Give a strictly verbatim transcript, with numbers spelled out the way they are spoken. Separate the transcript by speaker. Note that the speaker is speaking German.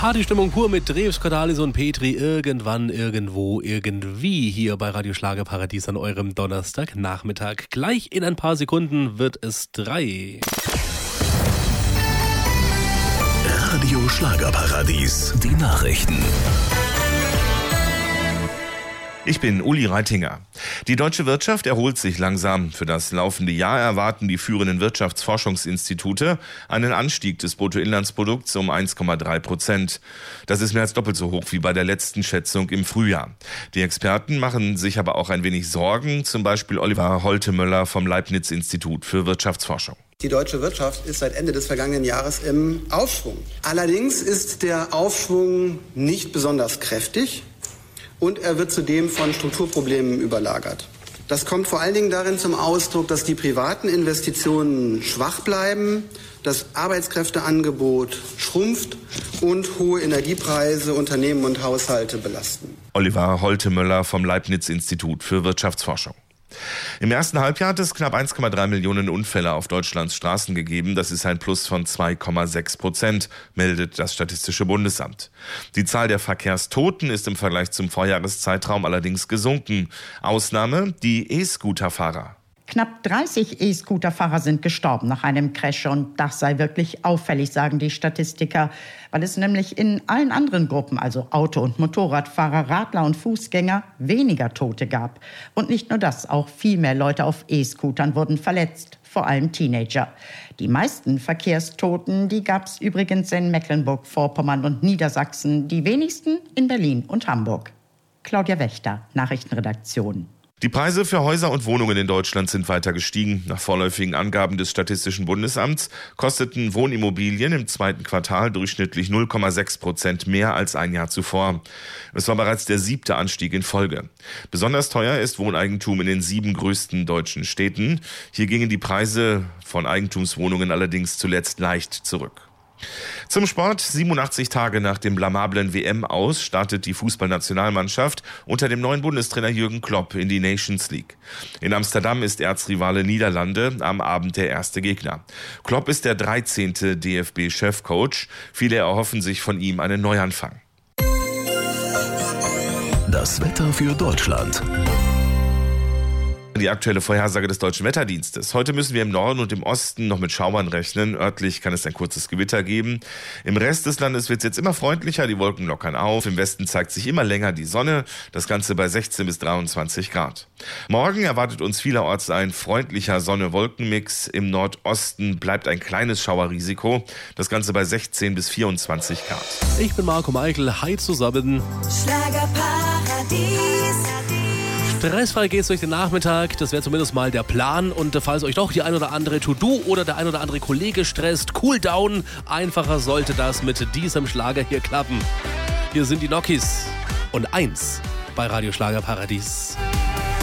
Speaker 1: Partystimmung pur mit Drews, Cordalis und Petri. Irgendwann, irgendwo, irgendwie hier bei Radio Schlagerparadies an eurem Donnerstagnachmittag. Gleich in ein paar Sekunden wird es drei.
Speaker 2: Radio Schlagerparadies, die Nachrichten.
Speaker 3: Ich bin Uli Reitinger. Die deutsche Wirtschaft erholt sich langsam. Für das laufende Jahr erwarten die führenden Wirtschaftsforschungsinstitute einen Anstieg des Bruttoinlandsprodukts um eins Komma drei Prozent. Das ist mehr als doppelt so hoch wie bei der letzten Schätzung im Frühjahr. Die Experten machen sich aber auch ein wenig Sorgen, zum Beispiel Oliver Holtemöller vom Leibniz-Institut für Wirtschaftsforschung.
Speaker 4: Die deutsche Wirtschaft ist seit Ende des vergangenen Jahres im Aufschwung. Allerdings ist der Aufschwung nicht besonders kräftig. Und er wird zudem von Strukturproblemen überlagert. Das kommt vor allen Dingen darin zum Ausdruck, dass die privaten Investitionen schwach bleiben, das Arbeitskräfteangebot schrumpft und hohe Energiepreise Unternehmen und Haushalte belasten.
Speaker 3: Oliver Holtemöller vom Leibniz-Institut für Wirtschaftsforschung. Im ersten Halbjahr hat es knapp eins Komma drei Millionen Unfälle auf Deutschlands Straßen gegeben. Das ist ein Plus von zwei Komma sechs Prozent, meldet das Statistische Bundesamt. Die Zahl der Verkehrstoten ist im Vergleich zum Vorjahreszeitraum allerdings gesunken. Ausnahme die E-Scooter-Fahrer.
Speaker 5: Knapp dreißig E-Scooter-Fahrer sind gestorben nach einem Crash und das sei wirklich auffällig, sagen die Statistiker, weil es nämlich in allen anderen Gruppen, also Auto- und Motorradfahrer, Radler und Fußgänger, weniger Tote gab. Und nicht nur das, auch viel mehr Leute auf E-Scootern wurden verletzt, vor allem Teenager. Die meisten Verkehrstoten, die gab es übrigens in Mecklenburg-Vorpommern und Niedersachsen, die wenigsten in Berlin und Hamburg. Claudia Wächter, Nachrichtenredaktion.
Speaker 3: Die Preise für Häuser und Wohnungen in Deutschland sind weiter gestiegen. Nach vorläufigen Angaben des Statistischen Bundesamts kosteten Wohnimmobilien im zweiten Quartal durchschnittlich null Komma sechs Prozent mehr als ein Jahr zuvor. Es war bereits der siebte Anstieg in Folge. Besonders teuer ist Wohneigentum in den sieben größten deutschen Städten. Hier gingen die Preise von Eigentumswohnungen allerdings zuletzt leicht zurück. Zum Sport. siebenundachtzig Tage nach dem blamablen W M-Aus startet die Fußballnationalmannschaft unter dem neuen Bundestrainer Jürgen Klopp in die Nations League. In Amsterdam ist Erzrivale Niederlande am Abend der erste Gegner. Klopp ist der dreizehnte D F B-Chefcoach. Viele erhoffen sich von ihm einen Neuanfang.
Speaker 2: Das Wetter für Deutschland.
Speaker 3: Die aktuelle Vorhersage des Deutschen Wetterdienstes. Heute müssen wir im Norden und im Osten noch mit Schauern rechnen. Örtlich kann es ein kurzes Gewitter geben. Im Rest des Landes wird es jetzt immer freundlicher, die Wolken lockern auf. Im Westen zeigt sich immer länger die Sonne. Das Ganze bei sechzehn bis dreiundzwanzig Grad. Morgen erwartet uns vielerorts ein freundlicher Sonne-Wolken-Mix. Im Nordosten bleibt ein kleines Schauerrisiko. Das Ganze bei sechzehn bis vierundzwanzig Grad.
Speaker 1: Ich bin Marco Meichel. Hi zusammen.
Speaker 6: Schlagerparadies.
Speaker 1: Stressfrei geht's durch den Nachmittag, das wäre zumindest mal der Plan. Und falls euch doch die ein oder andere To-Do oder der ein oder andere Kollege stresst, cool down, einfacher sollte das mit diesem Schlager hier klappen. Hier sind die Nokis und eins bei Radio Schlagerparadies.